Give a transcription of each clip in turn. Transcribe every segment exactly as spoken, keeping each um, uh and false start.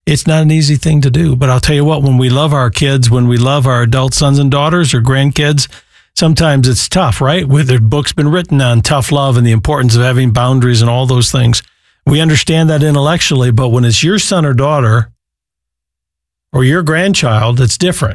It's not an easy thing to do. But I'll tell you what, when we love our kids, when we love our adult sons and daughters or grandkids, sometimes it's tough, right? With their book's been written on tough love and the importance of having boundaries and all those things. We understand that intellectually, but when it's your son or daughter or your grandchild, it's different.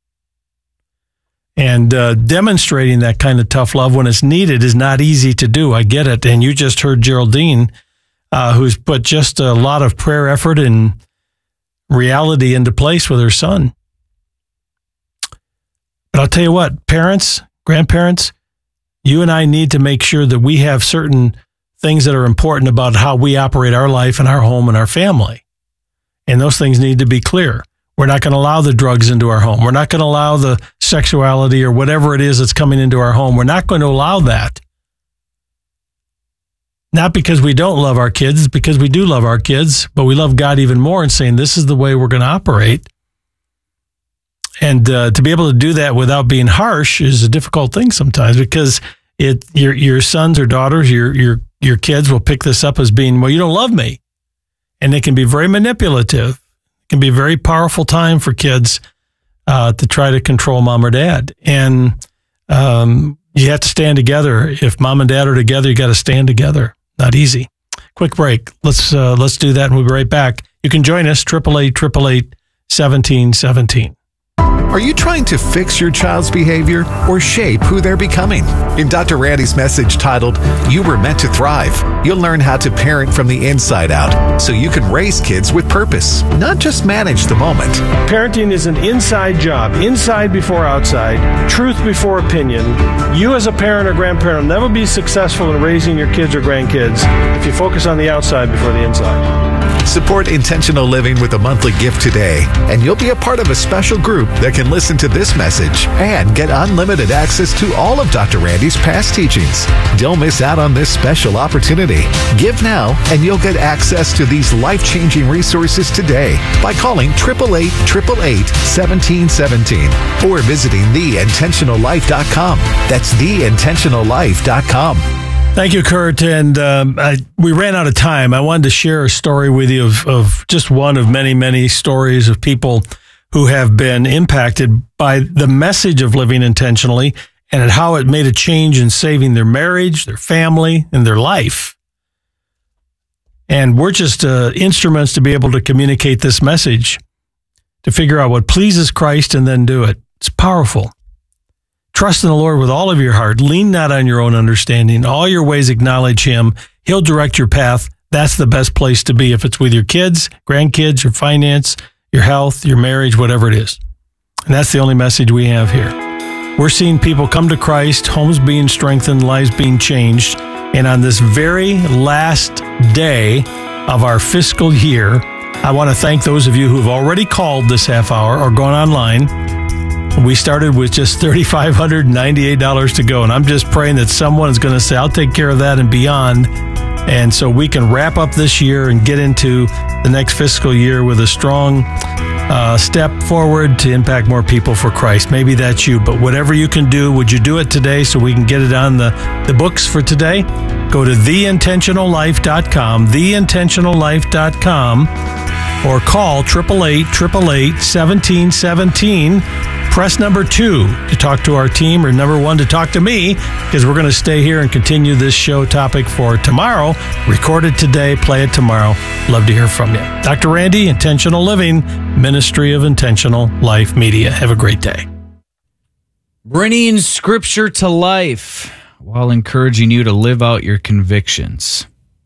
And uh, demonstrating that kind of tough love when it's needed is not easy to do. I get it. And you just heard Geraldine, uh, who's put just a lot of prayer effort and reality into place with her son. But I'll tell you what, parents, grandparents, you and I need to make sure that we have certain things that are important about how we operate our life and our home and our family. And those things need to be clear. We're not going to allow the drugs into our home. We're not going to allow the sexuality or whatever it is that's coming into our home. We're not going to allow that. Not because we don't love our kids, because we do love our kids, but we love God even more and saying this is the way we're going to operate. And uh, to be able to do that without being harsh is a difficult thing sometimes, because it your your sons or daughters, your your your kids will pick this up as being, well, you don't love me. And it can be very manipulative. Can be a very powerful time for kids uh, to try to control mom or dad. And um, you have to stand together. If mom and dad are together, you got to stand together. Not easy. Quick break. Let's uh, let's do that and we'll be right back. You can join us, eight eight eight, eight eight eight, one seven one seven. Are you trying to fix your child's behavior or shape who they're becoming? In Doctor Randy's message titled, You Were Meant to Thrive, you'll learn how to parent from the inside out so you can raise kids with purpose, not just manage the moment. Parenting is an inside job, inside before outside, truth before opinion. You as a parent or grandparent will never be successful in raising your kids or grandkids if you focus on the outside before the inside. Support intentional living with a monthly gift today, and you'll be a part of a special group that can listen to this message and get unlimited access to all of Doctor Randy's past teachings. Don't miss out on this special opportunity. Give now, and you'll get access to these life-changing resources today by calling eight eight eight, eight eight eight, one seven one seven or visiting the intentional life dot com. That's the intentional life dot com. Thank you, Kurt. And um, I, we ran out of time. I wanted to share a story with you of, of just one of many, many stories of people who have been impacted by the message of living intentionally and how it made a change in saving their marriage, their family, and their life. And we're just uh, instruments to be able to communicate this message, to figure out what pleases Christ and then do it. It's powerful. Trust in the Lord with all of your heart. Lean not on your own understanding. All your ways acknowledge Him. He'll direct your path. That's the best place to be if it's with your kids, grandkids, your finance, your health, your marriage, whatever it is. And that's the only message we have here. We're seeing people come to Christ, homes being strengthened, lives being changed. And on this very last day of our fiscal year, I want to thank those of you who have already called this half hour or gone online. We started with just three thousand five hundred ninety-eight dollars to go, and I'm just praying that someone is going to say, I'll take care of that and beyond. And so we can wrap up this year and get into the next fiscal year with a strong uh, step forward to impact more people for Christ. Maybe that's you, but whatever you can do, would you do it today so we can get it on the, the books for today? Go to the intentional life dot com, the intentional life dot com, or call eight eight eight, eight eight eight, one seven one seven. Press number two to talk to our team, or number one to talk to me, because we're going to stay here and continue this show topic for tomorrow. Record it today, play it tomorrow. Love to hear from you. Doctor Randy, Intentional Living, Ministry of Intentional Life Media. Have a great day. Bringing Scripture to life while encouraging you to live out your convictions.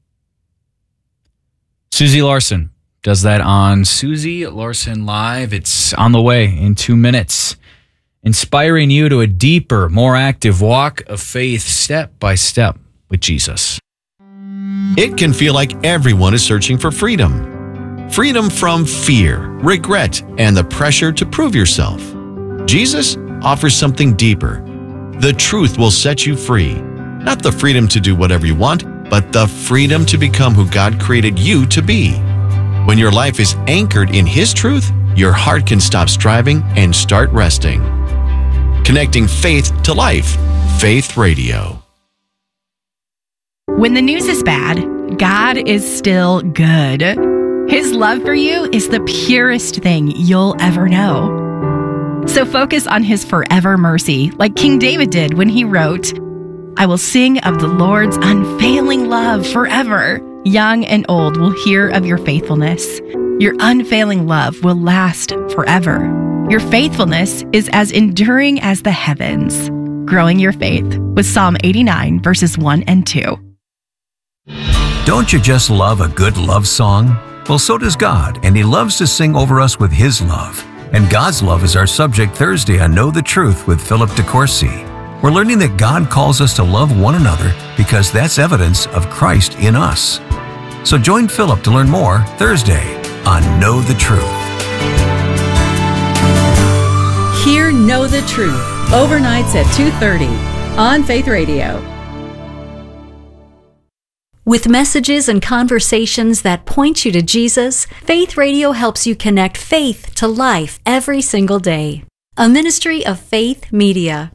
Susie Larson does that on Susie Larson Live. It's on the way in two minutes, inspiring you to a deeper, more active walk of faith, step by step with Jesus. It can feel like everyone is searching for freedom. Freedom from fear, regret, and the pressure to prove yourself. Jesus offers something deeper. The truth will set you free. Not the freedom to do whatever you want, but the freedom to become who God created you to be. When your life is anchored in His truth, your heart can stop striving and start resting. Connecting faith to life. Faith Radio. When the news is bad, God is still good. His love for you is the purest thing you'll ever know. So focus on His forever mercy, like King David did when he wrote, I will sing of the Lord's unfailing love forever. Young and old will hear of your faithfulness. Your unfailing love will last forever. Your faithfulness is as enduring as the heavens. Growing your faith with Psalm eighty-nine, verses one and two. Don't you just love a good love song? Well, so does God, and He loves to sing over us with His love. And God's love is our subject Thursday on Know the Truth with Philip DeCourcy. We're learning that God calls us to love one another because that's evidence of Christ in us. So join Philip to learn more Thursday on Know the Truth. Hear Know the Truth overnights at two thirty on Faith Radio. With messages and conversations that point you to Jesus, Faith Radio helps you connect faith to life every single day. A ministry of Faith Media.